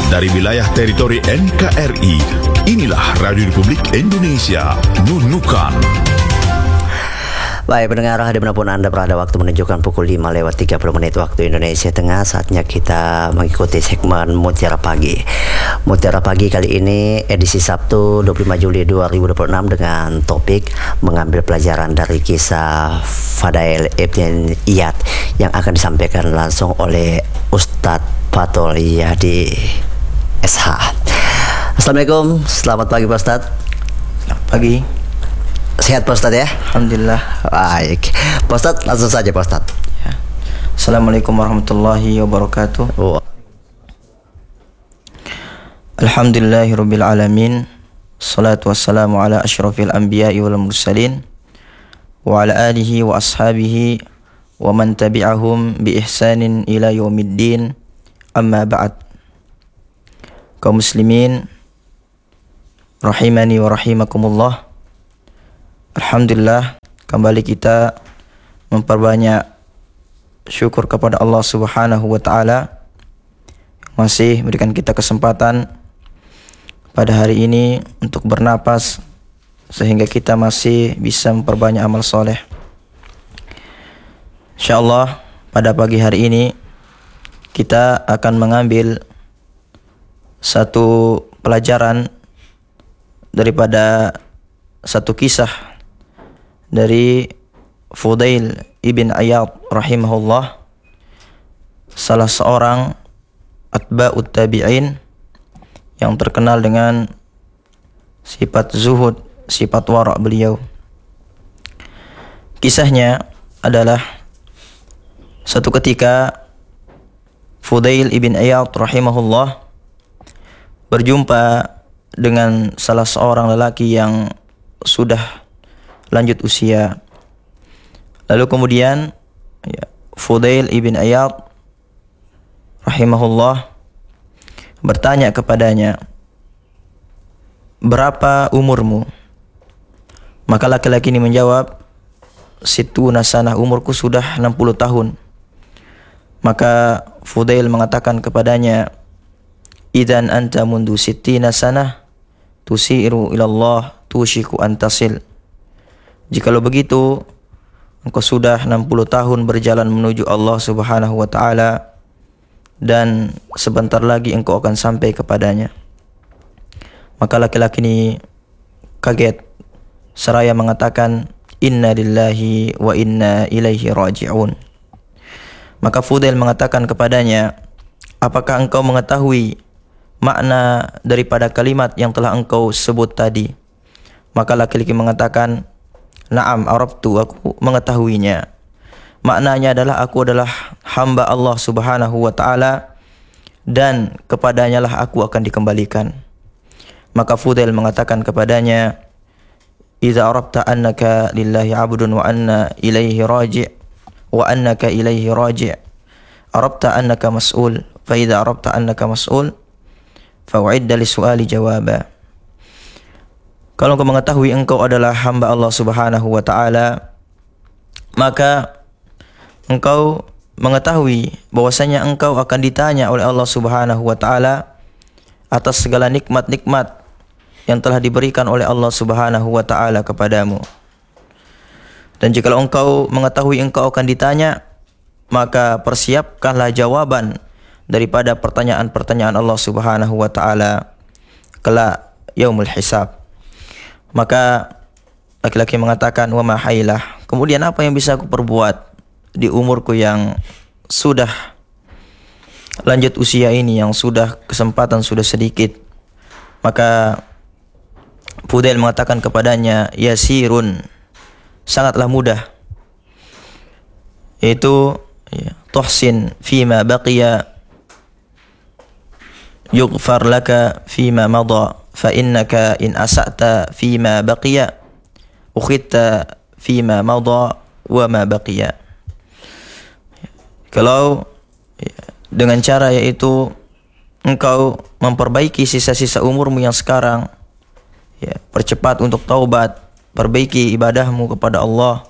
dari wilayah teritori NKRI. Inilah Radio Republik Indonesia, Nunukan. Baik pendengar, dimanapun Anda berada, waktu menunjukkan pukul 5:30 waktu Indonesia Tengah. Saatnya kita mengikuti segmen Mutiara Pagi. Mutiara Pagi kali ini edisi Sabtu 25 Juli 2026 dengan topik mengambil pelajaran dari kisah Fadail Ibn Iyad yang akan disampaikan langsung oleh Ustadz Fathul Yadi SH. Assalamualaikum, selamat pagi Pak Ustadz. Selamat pagi. Sehat Pak Ustadz ya? Alhamdulillah. Baik Pak Ustadz, langsung saja Pak Ustadz ya. Assalamualaikum warahmatullahi wabarakatuh. Alhamdulillahirabbil alamin. Salatu wassalamu ala asyrafil anbiya'i wal mursalin wa ala alihi wa ashabihi wa man tabi'ahum bi ihsanin ila yaumiddin. Amma ba'd. Kaum muslimin rahimani wa rahimakumullah. Alhamdulillah, kembali kita memperbanyak syukur kepada Allah Subhanahu wa taala masih memberikan kita kesempatan pada hari ini untuk bernapas sehingga kita masih bisa memperbanyak amal soleh. Insyaallah pada pagi hari ini kita akan mengambil satu pelajaran daripada satu kisah dari Fudail Ibn Iyad rahimahullah, salah seorang atba'ut tabi'in yang terkenal dengan sifat zuhud, sifat wara' beliau. Kisahnya adalah satu ketika Fudail Ibn Iyad rahimahullah berjumpa dengan salah seorang lelaki yang sudah lanjut usia. Lalu kemudian Fudail Ibn Iyad rahimahullah bertanya kepadanya, "Berapa umurmu?" Maka laki-laki ini menjawab, "Situna sanah, umurku sudah 60 tahun." Maka Fudail mengatakan kepadanya, "Idzan anta mundu sittina sanah tusiru ilallah tushiku antasil." Jikalau begitu, engkau sudah 60 tahun berjalan menuju Allah Subhanahu wa taala dan sebentar lagi engkau akan sampai kepadanya. Maka laki-laki ini kaget seraya mengatakan, "Inna lillahi wa inna ilaihi raji'un." Maka Fudail mengatakan kepadanya, "Apakah engkau mengetahui makna daripada kalimat yang telah engkau sebut tadi?" Maka laki-laki mengatakan, "Na'am, arabtu, aku mengetahuinya. Maknanya adalah aku adalah hamba Allah Subhanahu wa taala dan kepadanya lah aku akan dikembalikan." Maka Fudail mengatakan kepadanya, "Idza arabta annaka lillahi 'abdun wa anna ilaihi raji' wa annaka ilaihi raji', arabta annaka mas'ul, fa idza arabta annaka mas'ul fa'idda li su'ali jawaba." Kalau engkau mengetahui engkau adalah hamba Allah Subhanahu wa taala, maka engkau mengetahui bahwasanya engkau akan ditanya oleh Allah Subhanahu wa taala atas segala nikmat-nikmat yang telah diberikan oleh Allah Subhanahu wa taala kepadamu. Dan jika engkau mengetahui engkau akan ditanya, maka persiapkanlah jawaban daripada pertanyaan-pertanyaan Allah Subhanahu wa taala kelak yaumul hisab. Maka laki-laki mengatakan, "Wa ma hailah." Kemudian apa yang bisa aku perbuat di umurku yang sudah lanjut usia ini, yang sudah kesempatan sudah sedikit? Maka Fudail mengatakan kepadanya, "Yasirun." Sangatlah mudah. Yaitu tuhsin fima baqiya yughfar laka fima madha fa innaka in asa'ta fima baqiya ukhitta fima madha wa ma baqiya. Kalau dengan cara yaitu engkau memperbaiki sisa-sisa umurmu yang sekarang, percepat untuk taubat, perbaiki ibadahmu kepada Allah,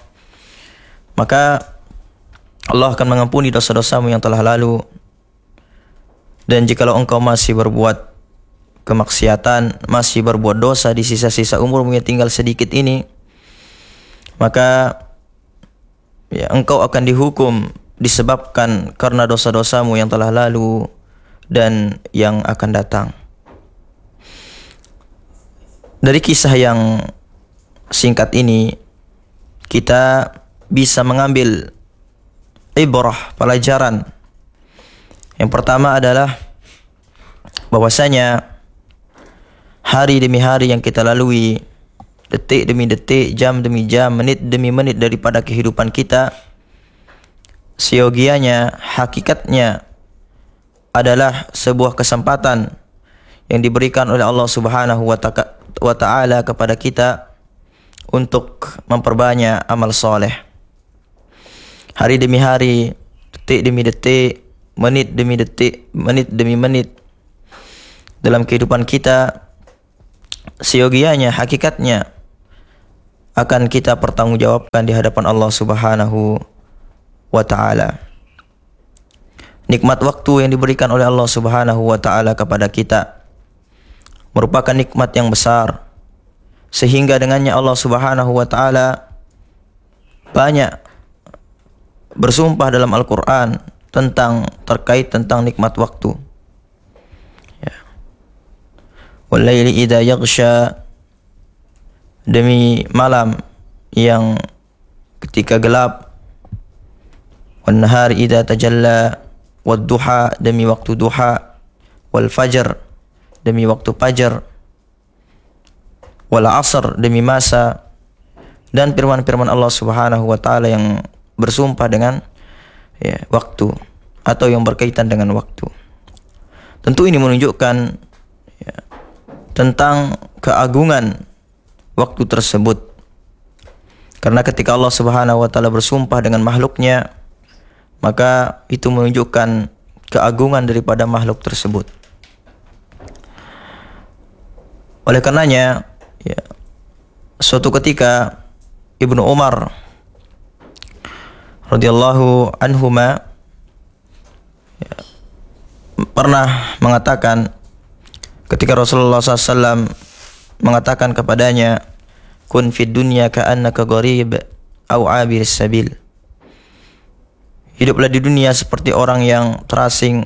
maka Allah akan mengampuni dosa-dosamu yang telah lalu. Dan jikalau engkau masih berbuat kemaksiatan, masih berbuat dosa di sisa-sisa umurmu yang tinggal sedikit ini, maka ya, engkau akan dihukum disebabkan karena dosa-dosamu yang telah lalu dan yang akan datang. Dari kisah yang singkat ini, kita bisa mengambil ibrah, pelajaran. Yang pertama adalah bahwasanya hari demi hari yang kita lalui, detik demi detik, jam demi jam, menit demi menit daripada kehidupan kita, seyogianya, hakikatnya adalah sebuah kesempatan yang diberikan oleh Allah Subhanahu wa Ta'ala kepada kita untuk memperbanyak amal soleh. Hari demi hari, detik demi detik, menit demi detik, menit demi menit dalam kehidupan kita, seyogianya, hakikatnya akan kita pertanggungjawabkan di hadapan Allah Subhanahu wa Ta'ala. Nikmat waktu yang diberikan oleh Allah Subhanahu wa Ta'ala kepada kita merupakan nikmat yang besar, sehingga dengannya Allah Subhanahu wa Ta'ala banyak bersumpah dalam Al-Quran terkait tentang nikmat waktu. Ya. Wal-laili idza yaghsha, demi malam yang ketika gelap. Wan-nahari idza tajalla, wad-duha, demi waktu duha. Wal-fajr, demi waktu fajar. Wal-asr, demi masa. Dan firman-firman Allah Subhanahu wa Ta'ala yang bersumpah dengan waktu atau yang berkaitan dengan waktu. Tentu ini menunjukkan tentang keagungan waktu tersebut. Karena ketika Allah Subhanahu wa Ta'ala bersumpah dengan makhluknya, maka itu menunjukkan keagungan daripada makhluk tersebut. Oleh karenanya, suatu ketika Ibnu Umar radhiyallahu anhuma pernah mengatakan ketika Rasulullah SAW mengatakan kepadanya, kun fid dunya ka'annaka gharib au 'abiris sabil. Hiduplah di dunia seperti orang yang terasing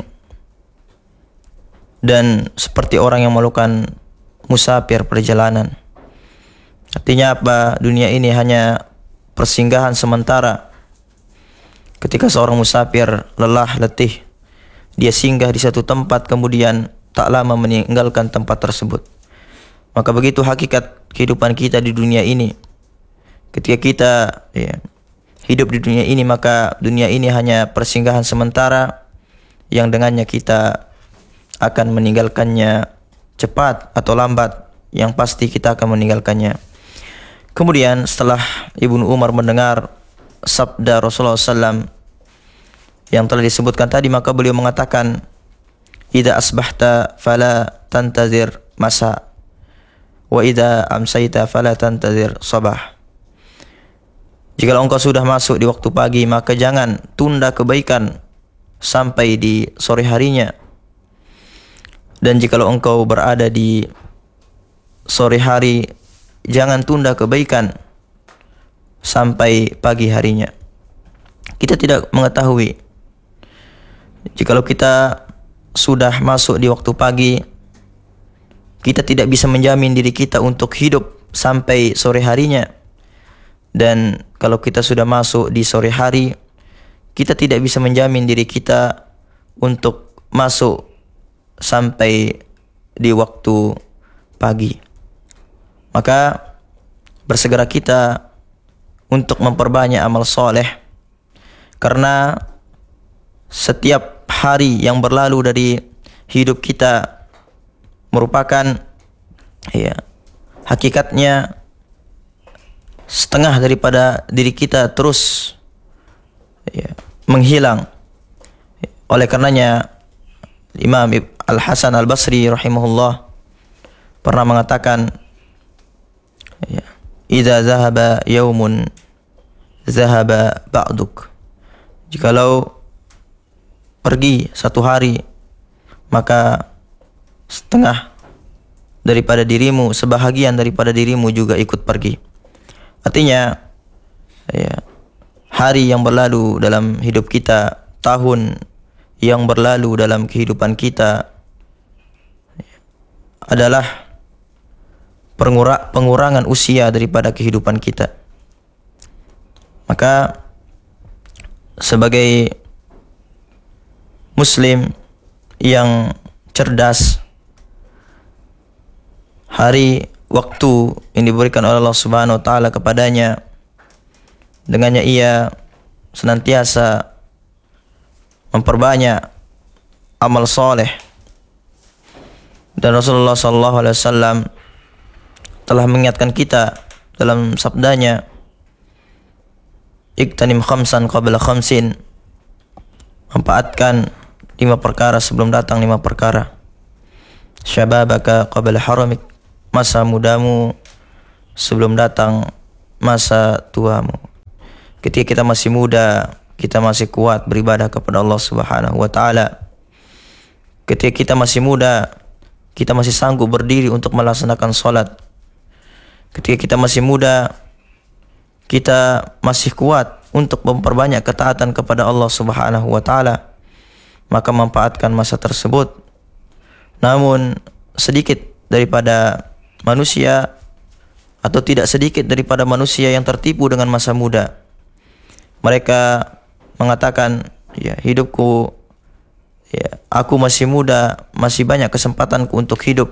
dan seperti orang yang melakukan musafir perjalanan. Artinya apa? Dunia ini hanya persinggahan sementara. Ketika seorang musafir lelah, letih, dia singgah di satu tempat, kemudian tak lama meninggalkan tempat tersebut. Maka begitu hakikat kehidupan kita di dunia ini. Ketika kita hidup di dunia ini, maka dunia ini hanya persinggahan sementara yang dengannya kita akan meninggalkannya cepat atau lambat. Yang pasti kita akan meninggalkannya. Kemudian setelah Ibnu Umar mendengar sabda Rasulullah SAW yang telah disebutkan tadi, maka beliau mengatakan, idza asbahta fala tantazir masa, wa idza amsayta fala tantazir sabah. Jika engkau sudah masuk di waktu pagi, maka jangan tunda kebaikan sampai di sore harinya. Dan jika engkau berada di sore hari, jangan tunda kebaikan sampai pagi harinya. Kita tidak mengetahui jikalau kita sudah masuk di waktu pagi, kita tidak bisa menjamin diri kita untuk hidup sampai sore harinya. Dan kalau kita sudah masuk di sore hari, kita tidak bisa menjamin diri kita untuk masuk sampai di waktu pagi. Maka bersegera kita untuk memperbanyak amal soleh, karena setiap hari yang berlalu dari hidup kita merupakan hakikatnya setengah daripada diri kita terus menghilang. Oleh karenanya Imam Al-Hasan Al-Basri rahimahullah pernah mengatakan, idza zahaba yaumun zahaba ba'duk. Jikalau pergi satu hari, maka setengah daripada dirimu, sebahagian daripada dirimu juga ikut pergi. Artinya, ya, hari yang berlalu dalam hidup kita, tahun yang berlalu dalam kehidupan kita adalah pengurangan usia daripada kehidupan kita. Maka sebagai Muslim yang cerdas, hari waktu yang diberikan oleh Allah Subhanahu wa taala kepadanya, dengannya ia senantiasa memperbanyak amal soleh. Dan Rasulullah SAW telah mengingatkan kita dalam sabdanya, "Iktanim khamsan qabla khamsin." Manfaatkan 5 perkara sebelum datang 5 perkara. Syababaka qabla haramik. Masa mudamu sebelum datang masa tuamu. Ketika kita masih muda, kita masih kuat beribadah kepada Allah Subhanahu wa taala. Ketika kita masih muda, kita masih sanggup berdiri untuk melaksanakan salat. Ketika kita masih muda, kita masih kuat untuk memperbanyak ketaatan kepada Allah Subhanahu wa taala. Maka manfaatkan masa tersebut. Namun sedikit daripada manusia, atau tidak sedikit daripada manusia yang tertipu dengan masa muda. Mereka mengatakan, ya, hidupku, ya, aku masih muda, masih banyak kesempatanku untuk hidup.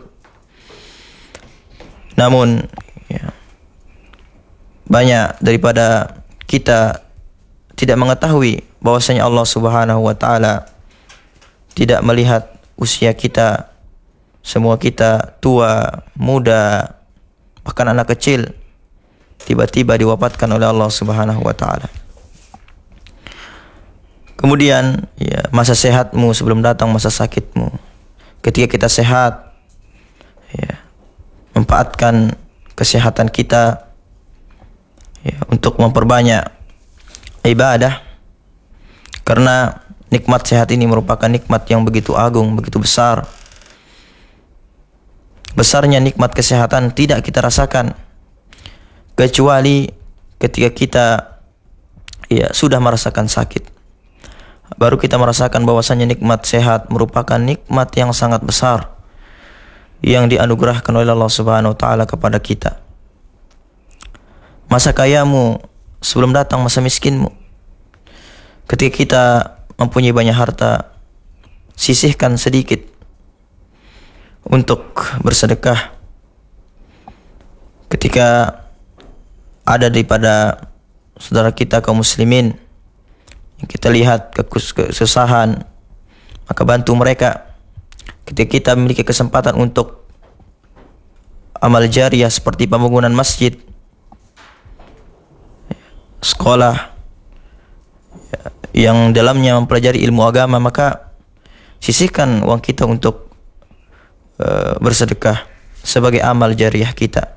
Namun, ya, banyak daripada kita tidak mengetahui bahwasanya Allah Subhanahu wa taala tidak melihat usia kita. Semua kita tua, muda, bahkan anak kecil tiba-tiba diwafatkan oleh Allah Subhanahu wa taala. Kemudian, ya, masa sehatmu sebelum datang masa sakitmu. Ketika kita sehat, ya, manfaatkan kesehatan kita, ya, untuk memperbanyak ibadah, karena nikmat sehat ini merupakan nikmat yang begitu agung, begitu besar. Besarnya nikmat kesehatan tidak kita rasakan kecuali ketika kita, ya, sudah merasakan sakit. Baru kita merasakan bahwasanya nikmat sehat merupakan nikmat yang sangat besar yang dianugerahkan oleh Allah Subhanahu wa taala kepada kita. Masa kayamu sebelum datang masa miskinmu. Ketika kita mempunyai banyak harta, sisihkan sedikit untuk bersedekah. Ketika ada daripada saudara kita kaum muslimin yang kita lihat kesusahan, maka bantu mereka. Ketika kita memiliki kesempatan untuk amal jariah seperti pembangunan masjid, sekolah yang dalamnya mempelajari ilmu agama, maka sisihkan uang kita untuk bersedekah sebagai amal jariah kita.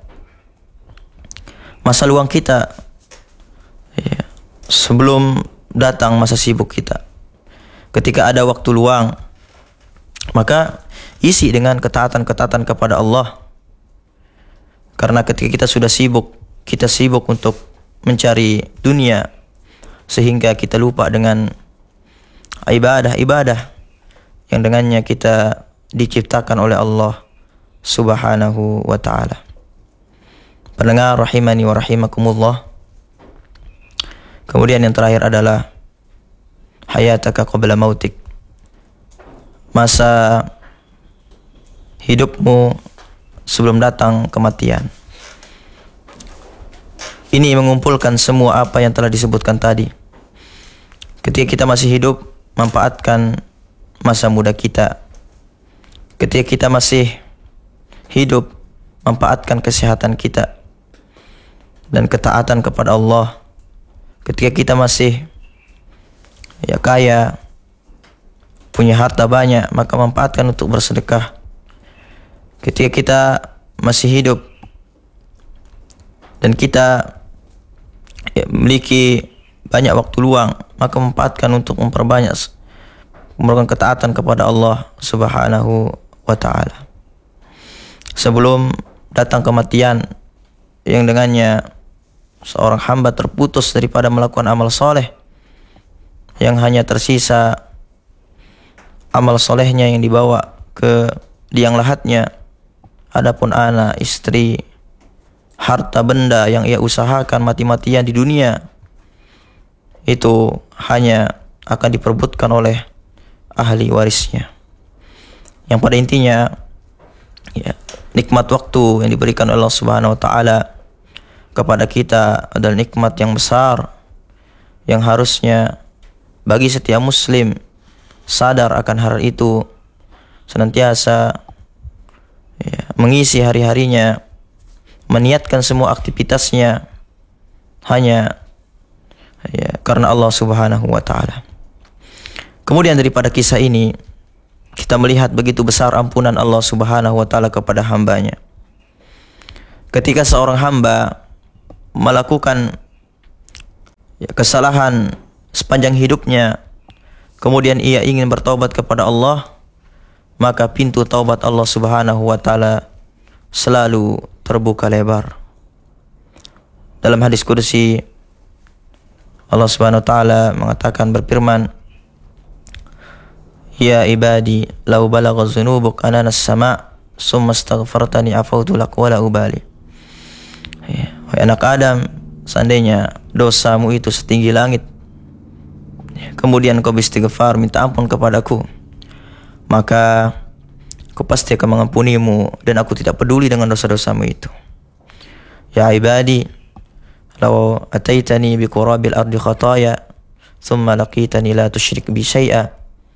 Masa luang kita, ya, sebelum datang masa sibuk kita. Ketika ada waktu luang, maka isi dengan ketaatan-ketaatan kepada Allah. Karena ketika kita sudah sibuk, kita sibuk untuk mencari dunia, sehingga kita lupa dengan ibadah-ibadah yang dengannya kita diciptakan oleh Allah Subhanahu wa taala. Pendengar rahimani wa rahimakumullah. Kemudian yang terakhir adalah hayataka qabla mautik. Masa hidupmu sebelum datang kematian. Ini mengumpulkan semua apa yang telah disebutkan tadi. Ketika kita masih hidup, manfaatkan masa muda kita. Ketika kita masih hidup, manfaatkan kesehatan kita dan ketaatan kepada Allah. Ketika kita masih, ya, kaya, punya harta banyak, maka manfaatkan untuk bersedekah. Ketika kita masih hidup dan kita, ya, memiliki banyak waktu luang, maka manfaatkan untuk memperbanyak melakukan ketaatan kepada Allah Subhanahu wa ta'ala. Sebelum datang kematian yang dengannya seorang hamba terputus daripada melakukan amal soleh, yang hanya tersisa amal solehnya yang dibawa ke liang lahatnya. Adapun anak, istri, harta benda yang ia usahakan mati-matian di dunia, itu hanya akan diperebutkan oleh ahli warisnya. Yang pada intinya, ya, nikmat waktu yang diberikan Allah Subhanahu wa ta'ala kepada kita adalah nikmat yang besar, yang harusnya bagi setiap muslim sadar akan hal itu, senantiasa mengisi hari-harinya, meniatkan semua aktivitasnya hanya karena Allah Subhanahu wa ta'ala. Kemudian daripada kisah ini, kita melihat begitu besar ampunan Allah Subhanahu wa ta'ala kepada hambanya. Ketika seorang hamba melakukan kesalahan sepanjang hidupnya, kemudian ia ingin bertaubat kepada Allah, maka pintu taubat Allah Subhanahu wa ta'ala selalu terbuka lebar. Dalam hadis qudsi, Allah Subhanahu wa ta'ala mengatakan, berfirman, "Ya ibadi, law balagha dzunubuk ananas sama' summa astaghfartani afautu lak wala ubali." Wahai anak Adam, seandainya dosamu itu setinggi langit, kemudian kau beristighfar, minta ampun kepadaku, maka aku pasti akan mengampunimu dan aku tidak peduli dengan dosa-dosamu itu. Ya ibadi, law ataitani bi qurabil ardi khataya thumma laqitani la tusyrik bi syai'a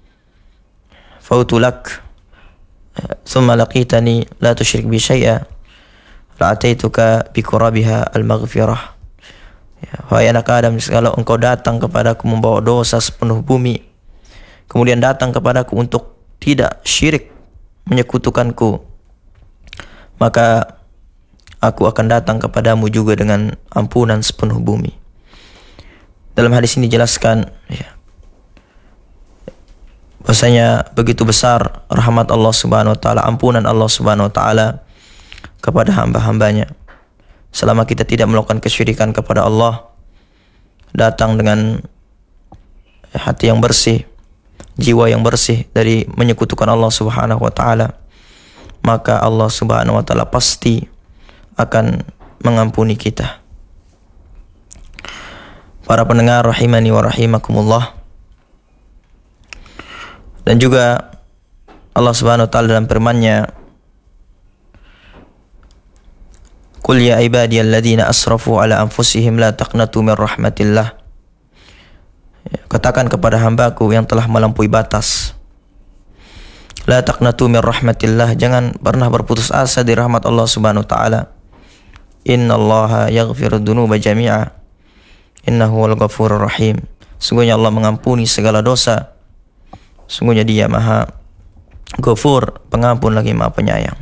fautu lak thumma laqitani la tusyrik bi syai'a la ataituka bi qurabiha al maghfirah. Wahai anak Adam, kalau engkau datang kepadaku membawa dosa sepenuh bumi, kemudian datang kepadaku untuk tidak syirik menyekutukanku, maka aku akan datang kepadamu juga dengan ampunan sepenuh bumi. Dalam hadis ini dijelaskan bahwasanya begitu besar rahmat Allah Subhanahu wa ta'ala, ampunan Allah Subhanahu wa ta'ala kepada hamba-hambanya. Selama kita tidak melakukan kesyirikan kepada Allah, datang dengan hati yang bersih, jiwa yang bersih dari menyekutukan Allah Subhanahu wa ta'ala, maka Allah Subhanahu wa ta'ala pasti akan mengampuni kita. Para pendengar rahimani wa rahimakumullah, dan juga Allah Subhanahu wa ta'ala dalam firman-Nya, "Qul ya ibadiyalladzina asrafu ala anfusihim la taqnatu min rahmatillah." Katakan kepada hambaku yang telah melampaui batas, la taqnatu min rahmatillah, jangan pernah berputus asa dari rahmat Allah Subhanahu wa ta'ala. Innallaha yaghfiru dzunuba jami'a innahu wal ghafurur rahim. Sungguhnya Allah mengampuni segala dosa. Sungguhnya Dia Maha Ghafur, pengampun lagi Maha penyayang.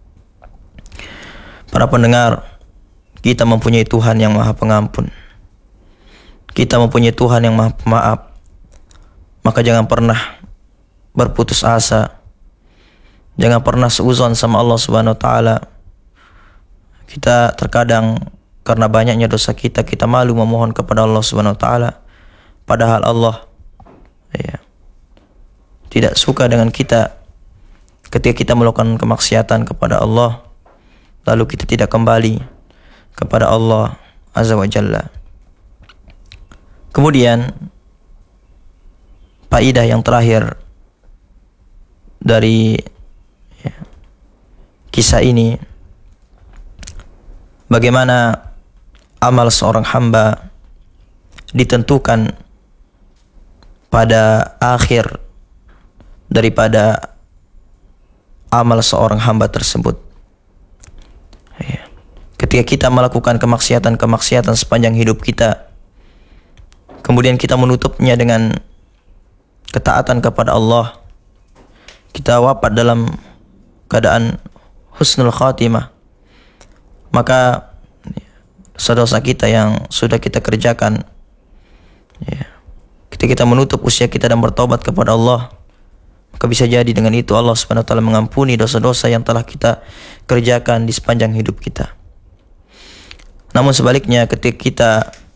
Para pendengar, kita mempunyai Tuhan yang Maha Pengampun. Kita mempunyai Tuhan yang Maha Pemaaf. Maka jangan pernah berputus asa. Jangan pernah seuzon sama Allah Subhanahu wa ta'ala. Kita terkadang karena banyaknya dosa kita malu memohon kepada Allah Subhanahu wa ta'ala. Padahal Allah tidak suka dengan kita ketika kita melakukan kemaksiatan kepada Allah, lalu kita tidak kembali kepada Allah Azza wa Jalla. Kemudian faedah yang terakhir dari kisah ini, bagaimana amal seorang hamba ditentukan pada akhir daripada amal seorang hamba tersebut. Ketika kita melakukan kemaksiatan sepanjang hidup kita, kemudian kita menutupnya dengan ketaatan kepada Allah, kita wafat dalam keadaan husnul khatimah, maka dosa-dosa kita yang sudah kita kerjakan, ketika kita menutup usia kita dan bertobat kepada Allah, Maka bisa jadi dengan itu Allah Subhanahu wa taala mengampuni dosa-dosa yang telah kita kerjakan di sepanjang hidup kita. Namun sebaliknya, ketika kita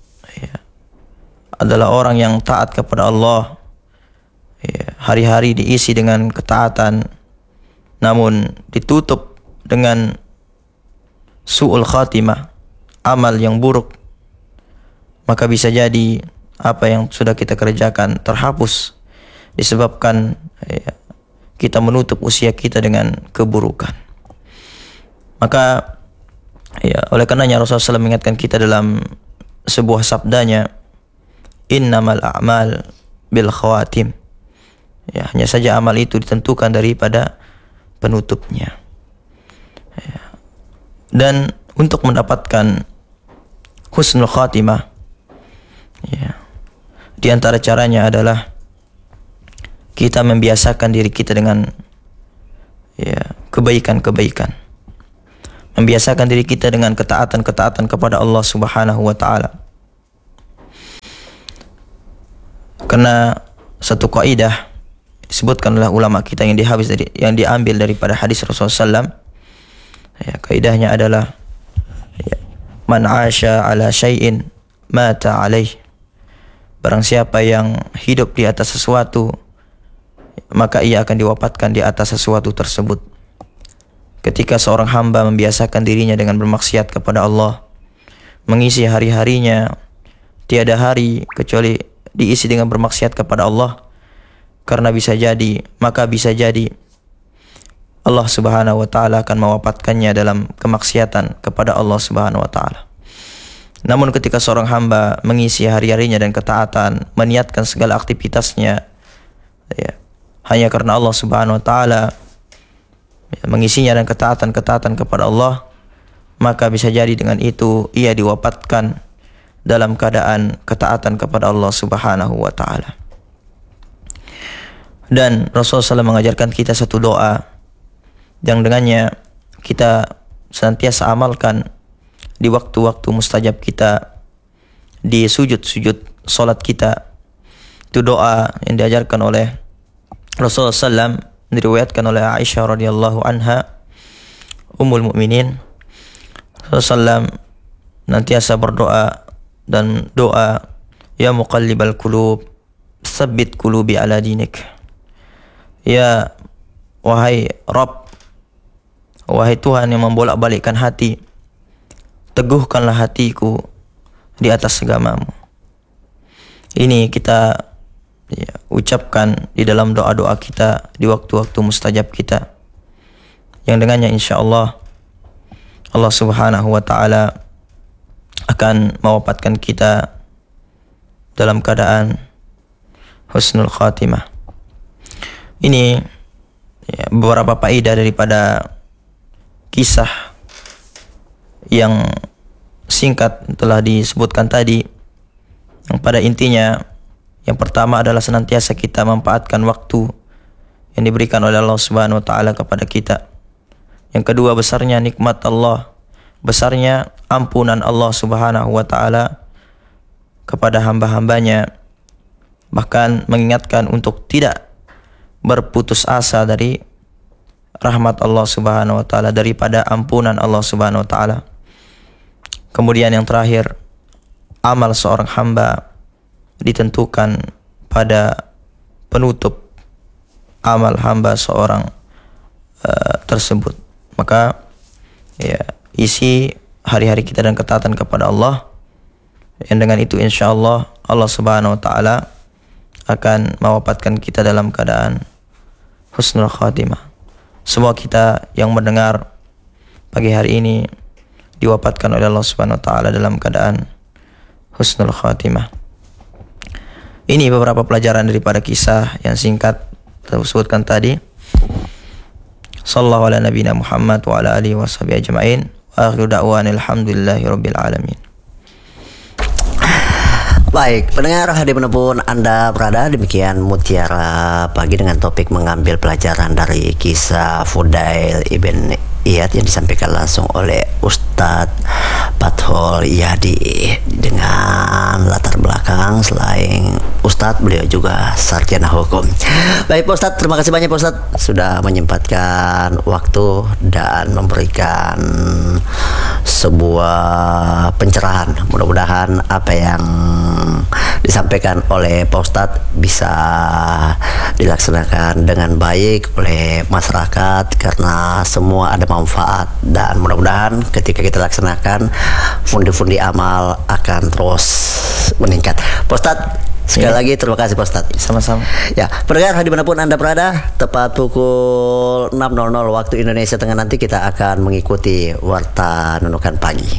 adalah orang yang taat kepada Allah, hari-hari diisi dengan ketaatan, namun ditutup dengan su'ul khatimah, amal yang buruk, maka bisa jadi apa yang sudah kita kerjakan terhapus disebabkan kita menutup usia kita dengan keburukan. Maka oleh karenanya Rasulullah SAW mengingatkan kita dalam sebuah sabdanya, innamal a'mal bil khawatim. Hanya saja amal itu ditentukan daripada penutupnya. Dan untuk mendapatkan husnul khatimah, di antara caranya adalah kita membiasakan diri kita dengan kebaikan-kebaikan. Membiasakan diri kita dengan ketaatan-ketaatan kepada Allah Subhanahu wa taala. Karena satu kaidah disebutkan oleh ulama kita yang diambil daripada hadis Rasulullah SAW. Kaidahnya adalah man 'asha 'ala syai'in mata 'alaih. Barang siapa yang hidup di atas sesuatu, maka ia akan diwafatkan di atas sesuatu tersebut. Ketika seorang hamba membiasakan dirinya dengan bermaksiat kepada Allah, mengisi hari-harinya, tiada hari kecuali diisi dengan bermaksiat kepada Allah, karena maka bisa jadi Allah Subhanahu wa taala akan mewafatkannya dalam kemaksiatan kepada Allah Subhanahu wa taala. Namun ketika seorang hamba mengisi hari-harinya dan ketaatan, meniatkan segala aktivitasnya hanya karena Allah Subhanahu wa taala, mengisinya dan ketaatan kepada Allah, maka bisa jadi dengan itu ia diwafatkan dalam keadaan ketaatan kepada Allah Subhanahu wa taala. Dan Rasulullah SAW mengajarkan kita satu doa yang dengannya kita senantiasa amalkan di waktu-waktu mustajab kita, di sujud-sujud salat kita. Itu doa yang diajarkan oleh Rasulullah SAW, diriwayatkan oleh Aisyah radhiyallahu anha, Ummul Mukminin. Rasulullah SAW nantiasa berdoa dan doa, ya muqallibal qulub, tsabbit qulubi ala dinik. Ya wahai Rabb, wahai Tuhan yang membolak-balikkan hati, teguhkanlah hatiku di atas agamamu. Ini kita ucapkan di dalam doa-doa kita di waktu-waktu mustajab kita, yang dengannya insyaAllah Allah Subhanahu wa ta'ala akan mewafatkan kita dalam keadaan husnul khatimah. Ini beberapa faedah daripada kisah yang singkat telah disebutkan tadi, yang pada intinya yang pertama adalah senantiasa kita memanfaatkan waktu yang diberikan oleh Allah Subhanahu wa taala kepada kita. Yang kedua, besarnya nikmat Allah, besarnya ampunan Allah Subhanahu wa taala kepada hamba-hambanya, bahkan mengingatkan untuk tidak berputus asa dari rahmat Allah Subhanahu wa taala, daripada ampunan Allah Subhanahu wa taala. Kemudian yang terakhir, amal seorang hamba ditentukan pada penutup amal hamba seorang tersebut. Maka isi hari-hari kita dan ketaatan kepada Allah, yang dengan itu insyaallah Allah Subhanahu wa taala akan mewafatkan kita dalam keadaan husnul khatimah. Semua kita yang mendengar pagi hari ini diwafatkan oleh Allah Subhanahu wa taala dalam keadaan husnul khatimah. Ini beberapa pelajaran daripada kisah yang singkat saya sebutkan tadi. Sallallahu ala nabiyina Muhammad wa ala alihi washabihi ajma'in. Wa akhiru da'wana alhamdulillahi rabbil alamin. Baik, pendengar dimanapun Anda berada, demikian Mutiara Pagi dengan topik mengambil pelajaran dari kisah Fudail ibn Iyad yang disampaikan langsung oleh Ustadz Fathul Yadi dengan latar belakang selain Ustadz, beliau juga sarjana hukum. Baik Pak Ustadz, terima kasih banyak Pak Ustadz sudah menyempatkan waktu dan memberikan sebuah pencerahan. Mudah-mudahan apa yang disampaikan oleh Pak Ustadz bisa dilaksanakan dengan baik oleh masyarakat, karena semua ada manfaat, dan mudah-mudahan ketika kita laksanakan pundi-pundi amal akan terus meningkat. Pak Ustadz, sekali lagi terima kasih Pak Ustadz. Sama-sama. Ya, pendengar dimanapun Anda berada, tepat pukul 6.00 waktu Indonesia Tengah nanti kita akan mengikuti Warta Nunukan Pagi.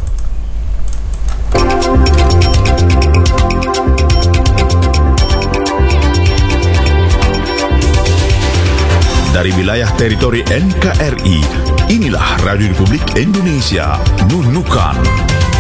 Dari wilayah teritori NKRI, inilah Radio Republik Indonesia Nunukan.